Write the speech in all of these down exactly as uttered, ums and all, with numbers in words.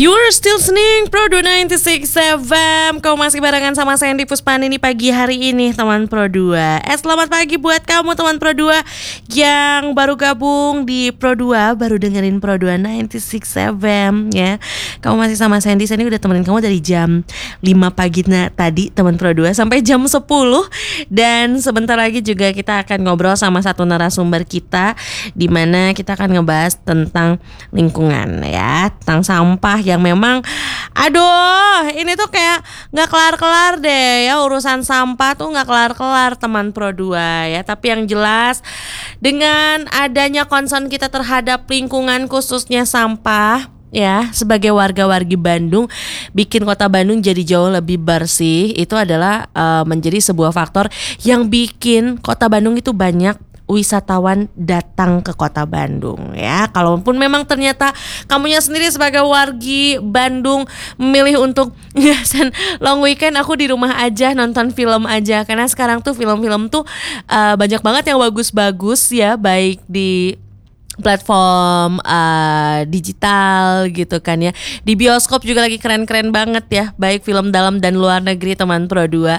You're still listening Pro dua sembilan enam F M. Kau masih barengan sama Sandy Puspani nih pagi hari ini teman Pro dua. Eh selamat pagi buat kamu teman Pro dua yang baru gabung di Pro dua, baru dengerin Pro dua sembilan enam F M ya. Kamu masih sama Sandy. Sandy udah temenin kamu dari jam lima pagi nah, tadi teman Pro dua sampai jam sepuluh. Dan sebentar lagi juga kita akan ngobrol sama satu narasumber kita, di mana kita akan ngebahas tentang lingkungan ya, tentang sampah yang memang aduh ini tuh kayak gak kelar-kelar deh ya, urusan sampah tuh gak kelar-kelar teman Pro dua ya. Tapi yang jelas dengan adanya concern kita terhadap lingkungan khususnya sampah ya, sebagai warga-wargi Bandung, bikin kota Bandung jadi jauh lebih bersih, itu adalah uh, menjadi sebuah faktor yang bikin kota Bandung itu banyak wisatawan datang ke kota Bandung ya. Kalaupun memang ternyata kamunya sendiri sebagai wargi Bandung memilih untuk ngesan long weekend, aku di rumah aja nonton film aja, karena sekarang tuh film-film tuh uh, banyak banget yang bagus-bagus ya, baik di platform uh, digital gitu kan ya. Di bioskop juga lagi keren-keren banget ya, baik film dalam dan luar negeri teman Pro dua.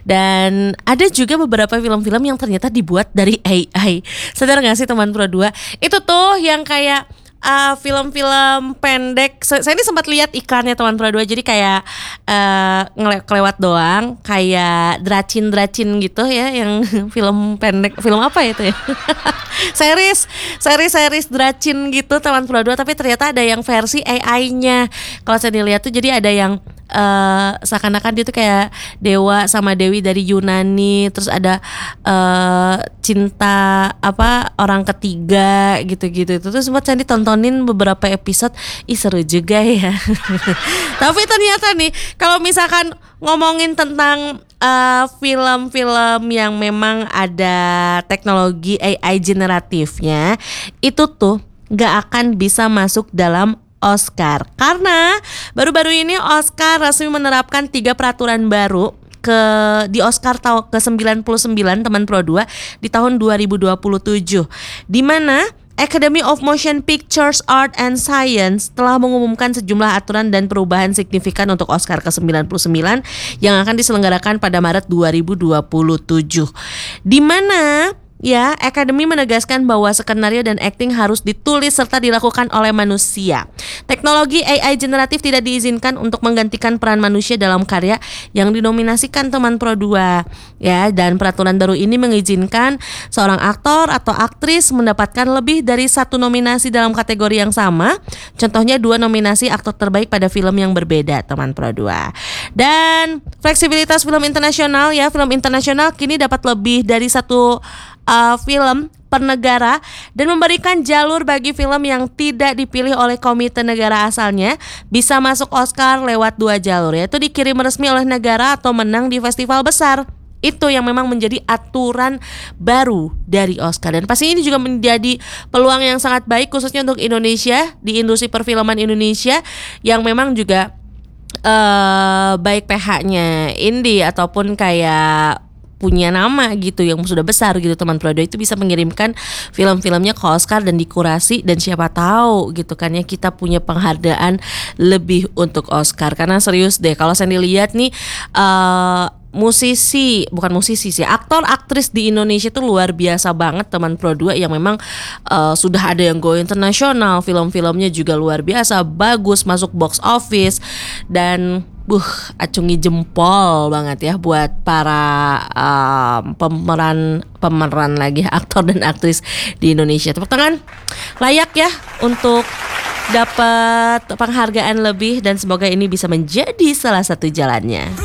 Dan ada juga beberapa film-film yang ternyata dibuat dari A I. Sadar gak sih teman Pro dua? Itu tuh yang kayak Uh, film-film pendek. Saya ini sempat lihat iklannya teman Pro dua. Jadi kayak uh, ngele- kelewat doang, kayak dracin-dracin gitu ya, yang film pendek. Film apa ya itu ya? series, series, series dracin gitu teman Pro dua. Tapi ternyata ada yang versi A I-nya. Kalau saya dilihat tuh jadi ada yang Uh, seakan-akan dia tuh kayak dewa sama dewi dari Yunani, terus ada uh, cinta apa orang ketiga gitu-gitu. Itu terus sempat Sandy tontonin beberapa episode, ih seru juga ya. Tapi ternyata nih kalau misalkan ngomongin tentang uh, film-film yang memang ada teknologi A I generatifnya, itu tuh gak akan bisa masuk dalam Oscar, karena baru-baru ini Oscar resmi menerapkan tiga peraturan baru ke di Oscar tahun ke sembilan puluh sembilan teman Pro dua di tahun dua ribu dua puluh tujuh, di mana Academy of Motion Pictures Art and Science telah mengumumkan sejumlah aturan dan perubahan signifikan untuk Oscar ke sembilan puluh sembilan yang akan diselenggarakan pada Maret dua ribu dua puluh tujuh, di mana ya, Academy menegaskan bahwa skenario dan akting harus ditulis serta dilakukan oleh manusia. Teknologi A I generatif tidak diizinkan untuk menggantikan peran manusia dalam karya yang dinominasikan teman Pro dua. Ya, dan peraturan baru ini mengizinkan seorang aktor atau aktris mendapatkan lebih dari satu nominasi dalam kategori yang sama. Contohnya dua nominasi aktor terbaik pada film yang berbeda teman Pro dua. Dan fleksibilitas film internasional ya, film internasional kini dapat lebih dari satu Uh, film per negara dan memberikan jalur bagi film yang tidak dipilih oleh komite negara asalnya bisa masuk Oscar lewat dua jalur, yaitu dikirim resmi oleh negara atau menang di festival besar. Itu yang memang menjadi aturan baru dari Oscar, dan pasti ini juga menjadi peluang yang sangat baik khususnya untuk Indonesia, di industri perfilman Indonesia yang memang juga uh, baik P H-nya indie ataupun kayak punya nama gitu yang sudah besar gitu teman Pro dua, itu bisa mengirimkan film-filmnya ke Oscar dan dikurasi, dan siapa tahu gitu kan ya kita punya penghargaan lebih untuk Oscar. Karena serius deh kalau saya lihat nih uh, musisi, bukan musisi sih, aktor aktris di Indonesia itu luar biasa banget teman Pro dua, yang memang uh, sudah ada yang go internasional, film-filmnya juga luar biasa bagus, masuk box office, dan buh acungi jempol banget ya buat para um, pemeran pemeran lagi aktor dan aktris di Indonesia. Tepuk tangan layak ya untuk dapat penghargaan lebih, dan semoga ini bisa menjadi salah satu jalannya.